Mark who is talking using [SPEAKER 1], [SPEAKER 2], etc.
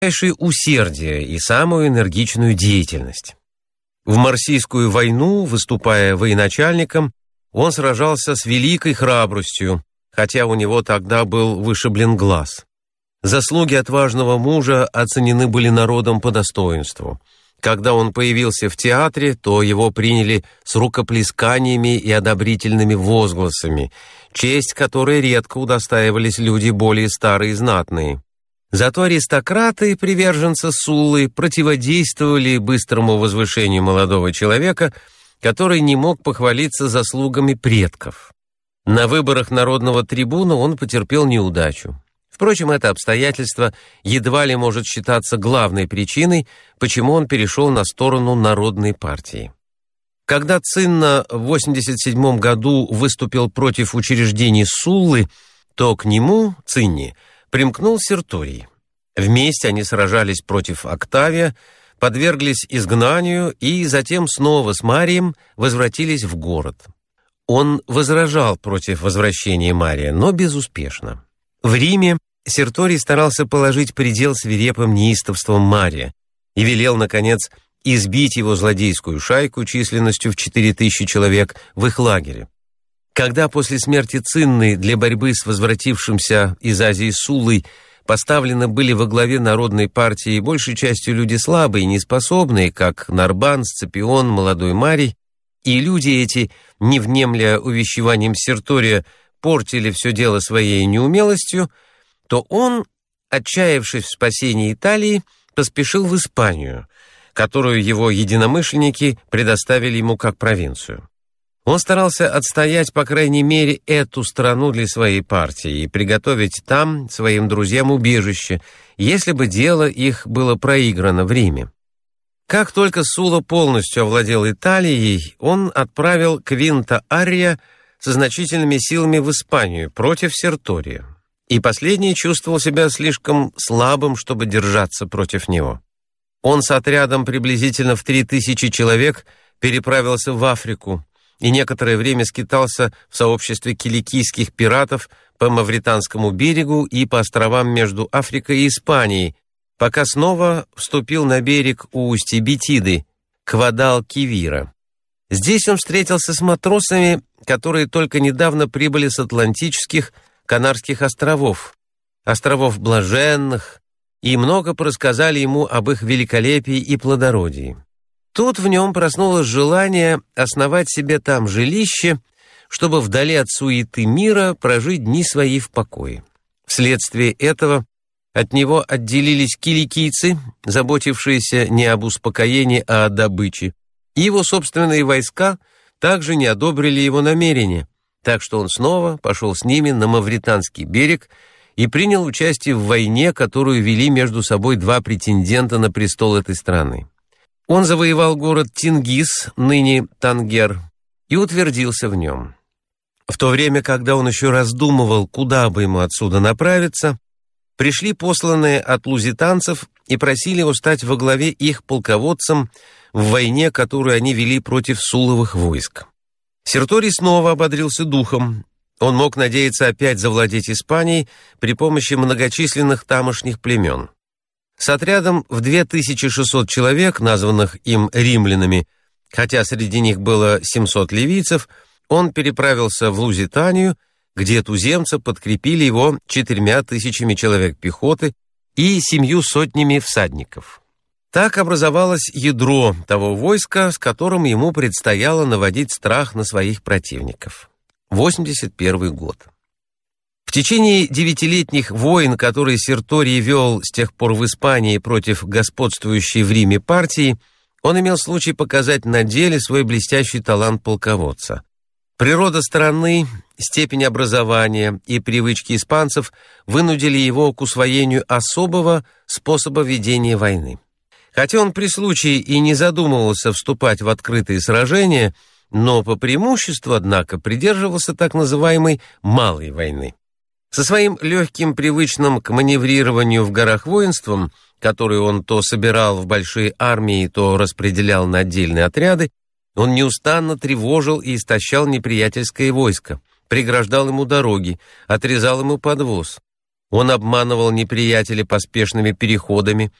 [SPEAKER 1] усердие и самую энергичную деятельность. В Марсийскую войну, выступая военачальником, он сражался с великой храбростью, хотя у него тогда был вышиблен глаз. Заслуги отважного мужа оценены были народом по достоинству. Когда он появился в театре, то его приняли с рукоплесканиями и одобрительными возгласами, честь которой редко удостаивались люди более старые и знатные. Зато аристократы, приверженцы Суллы, противодействовали быстрому возвышению молодого человека, который не мог похвалиться заслугами предков. На выборах народного трибуна он потерпел неудачу. Впрочем, это обстоятельство едва ли может считаться главной причиной, почему он перешел на сторону Народной партии. Когда Цинна в 87 году выступил против учреждений Суллы, то к нему, Цинне, примкнул Серторий. Вместе они сражались против Октавия, подверглись изгнанию и затем снова с Марием возвратились в город. Он возражал против возвращения Мария, но безуспешно. В Риме Серторий старался положить предел свирепым неистовствам Мария и велел, наконец, избить его злодейскую шайку численностью в 4000 человек в их лагере. Когда после смерти Цинны для борьбы с возвратившимся из Азии Суллой поставлены были во главе Народной партии большей частью люди слабые и неспособные, как Нарбан, Сципион, молодой Марий, и люди эти, не внемля увещеванием Сертория, портили все дело своей неумелостью, то он, отчаявшись в спасении Италии, поспешил в Испанию, которую его единомышленники предоставили ему как провинцию. Он старался отстоять, по крайней мере, эту страну для своей партии и приготовить там своим друзьям убежище, если бы дело их было проиграно в Риме. Как только Сулла полностью овладел Италией, он отправил Квинта Аррия со значительными силами в Испанию против Сертория, и последний чувствовал себя слишком слабым, чтобы держаться против него. Он с отрядом приблизительно в 3000 человек переправился в Африку и некоторое время скитался в сообществе киликийских пиратов по Мавританскому берегу и по островам между Африкой и Испанией, пока снова вступил на берег у устья Бетиды, Гвадалкивира. Здесь он встретился с матросами, которые только недавно прибыли с Атлантических Канарских островов, островов Блаженных, и много порассказали ему об их великолепии и плодородии. Тут в нем проснулось желание основать себе там жилище, чтобы вдали от суеты мира прожить дни свои в покое. Вследствие этого от него отделились киликийцы, заботившиеся не об успокоении, а о добыче, и его собственные войска также не одобрили его намерения, так что он снова пошел с ними на Мавританский берег и принял участие в войне, которую вели между собой два претендента на престол этой страны. Он завоевал город Тингис, ныне Тангер, и утвердился в нем. В то время, когда он еще раздумывал, куда бы ему отсюда направиться, пришли посланные от лузитанцев и просили его стать во главе их полководцем в войне, которую они вели против сулловых войск. Серторий снова ободрился духом. Он мог надеяться опять завладеть Испанией при помощи многочисленных тамошних племен. С отрядом в 2600 человек, названных им римлянами, хотя среди них было 700 ливийцев, он переправился в Лузитанию, где туземцы подкрепили его 4000 человек пехоты и 700 всадников. Так образовалось ядро того войска, с которым ему предстояло наводить страх на своих противников. 81 год. В течение 9-летних войн, которые Серторий вел с тех пор в Испании против господствующей в Риме партии, он имел случай показать на деле свой блестящий талант полководца. Природа страны, степень образования и привычки испанцев вынудили его к усвоению особого способа ведения войны. Хотя он при случае и не задумывался вступать в открытые сражения, но по преимуществу, однако, придерживался так называемой «малой войны». Со своим легким, привычным к маневрированию в горах воинством, которое он то собирал в большие армии, то распределял на отдельные отряды, он неустанно тревожил и истощал неприятельское войско, преграждал ему дороги, отрезал ему подвоз. Он обманывал неприятеля поспешными переходами